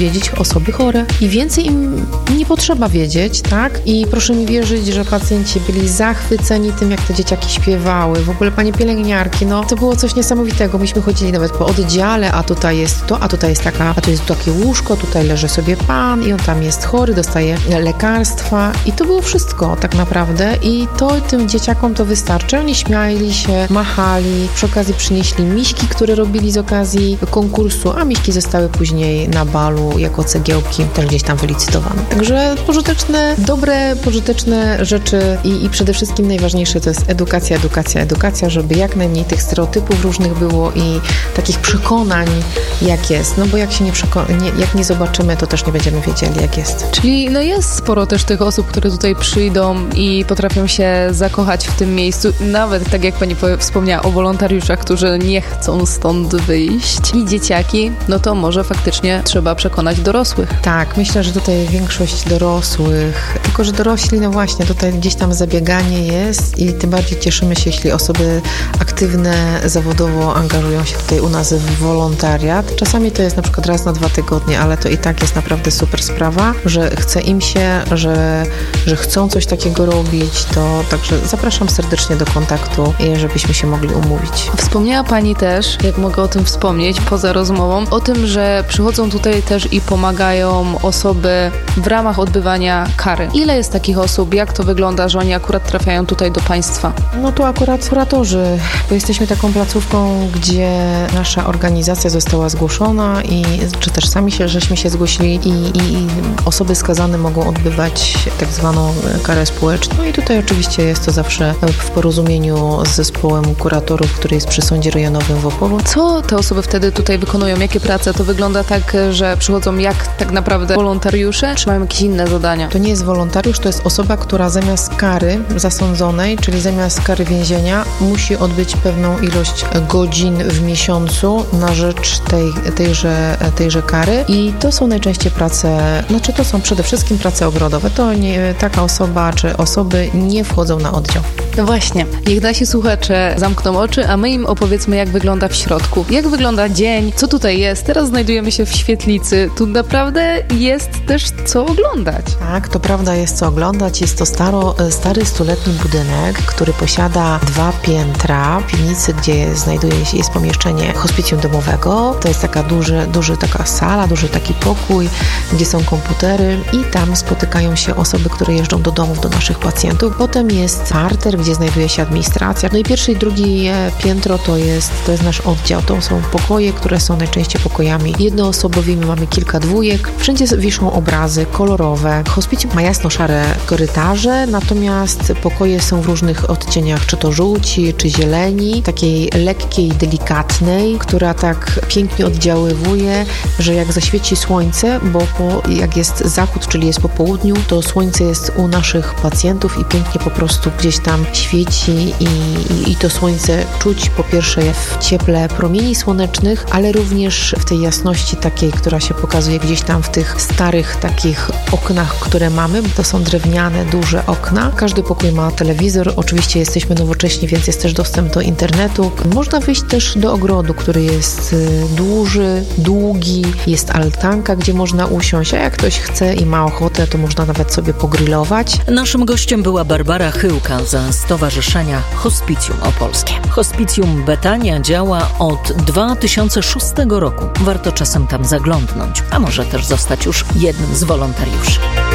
wiedzieć osoby chore. I więcej im nie potrzeba wiedzieć, tak? I proszę mi wierzyć, że pacjenci byli zachwyceni tym, jak te dzieciaki śpiewały. W ogóle panie pielęgniarki, no to było coś niesamowitego. Myśmy chodzili nawet po oddziale, a tutaj jest to, a tutaj jest taka, a tu jest takie łóżko, tutaj leży sobie pan i on tam jest chory, dostaje lekarstwa i to było wszystko tak naprawdę i to tym dzieciakom to wystarczy. Oni śmiali się, machali, przy okazji przynieśli miśki, które robili z okazji konkursu, a miśki zostały później na balu jako cegiełki, też gdzieś tam wylicytowane. Także pożyteczne, dobre, pożyteczne rzeczy i przede wszystkim najważniejsze to jest edukacja, żeby jak najmniej tych stereotypów różnych było i takich przekonań, jak jest. No bo jak się jak nie zobaczymy, to też nie będziemy wiedzieli, jak jest. Czyli no jest sporo też tych osób, które tutaj przyjdą i potrafią się zakochać w tym miejscu. Nawet tak jak pani wspomniała o wolontariuszach, którzy nie chcą stąd wyjść. I dzieciaki, no to może faktycznie trzeba przekonać dorosłych. Tak, myślę, że tutaj większość dorosłych, tylko że dorośli, no właśnie, tutaj gdzieś tam zabieganie jest i tym bardziej cieszymy się, jeśli osoby aktywne zawodowo angażują się tutaj u nas w wolontariat. Czasami to jest na przykład raz na 2 tygodnie, ale to i tak jest naprawdę super sprawa, że chce im się, że chcą coś takiego robić, to także zapraszam serdecznie do kontaktu, żebyśmy się mogli umówić. Wspomniała pani też, jak mogę o tym wspomnieć poza rozmową, o tym, że przychodzą tutaj też i pomagają osoby w ramach odbywania kary. Ile jest takich osób? Jak to wygląda, że oni akurat trafiają tutaj do państwa? No tu akurat kuratorzy, bo jesteśmy taką placówką, gdzie nasza organizacja została zgłoszona i czy też sami żeśmy się zgłosili i osoby skazane mogą odbywać tak zwaną karę społeczną. No i tutaj oczywiście jest to zawsze w porozumieniu z zespołem kuratorów, który jest przy Sądzie Rejonowym w Opolu. Co te osoby wtedy tutaj wykonują? Jakie prace? To wygląda tak, że przychodzą jak tak naprawdę wolontariusze, czy mają jakieś inne zadania? To nie jest wolontariusz, to jest osoba, która zamiast kary zasądzonej, czyli zamiast kary więzienia, musi odbyć pewną ilość godzin w miesiącu na rzecz tejże kary i to są najczęściej prace, to są przede wszystkim prace ogrodowe. To nie, taka osoba czy osoby nie wchodzą na oddział. No właśnie, niech nasi słuchacze zamkną oczy, a my im opowiedzmy, jak wygląda w środku. Jak wygląda dzień, co tutaj jest. Teraz znajdujemy się w świetlicy. Tu naprawdę jest też co oglądać. Tak, to prawda, jest co oglądać. Jest to stary 100-letni budynek, który posiada 2 piętra piwnicy, gdzie znajduje się, jest pomieszczenie hospicjum domowego. To jest taka taka sala, duży taki pokój, gdzie są komputery i tam spotykają się osoby, które jeżdżą do domów, do naszych pacjentów. Potem jest parter, gdzie znajduje się administracja. No i pierwsze i drugie piętro to jest nasz oddział. To są pokoje, które są najczęściej pokojami jednoosobowymi. Mamy kilka dwójek. Wszędzie wiszą obrazy kolorowe. Hospicjum ma jasno-szare korytarze, natomiast pokoje są w różnych odcieniach, czy to żółci, czy zieleni, takiej lekkiej, delikatnej, która tak pięknie oddziaływuje, że jak zaświeci słońce, bo jak jest zachód, czyli jest po południu, to słońce jest u naszych pacjentów i pięknie po prostu gdzieś tam świeci i to słońce czuć po pierwsze w cieple promieni słonecznych, ale również w tej jasności takiej, która się pokazuje gdzieś tam w tych starych takich oknach, które mamy. To są drewniane, duże okna. Każdy pokój ma telewizor. Oczywiście jesteśmy nowocześni, więc jest też dostęp do internetu. Można wyjść też do ogrodu, który jest duży, długi. Jest altanka, gdzie można usiąść, a jak ktoś chce i ma ochotę, to można nawet sobie pogrillować. Naszym gościem była Barbara Chyłka ze Stowarzyszenia Hospicjum Opolskie. Hospicjum Betania działa od 2006 roku. Warto czasem tam zaglądnąć, a może też zostać już jednym z wolontariuszy.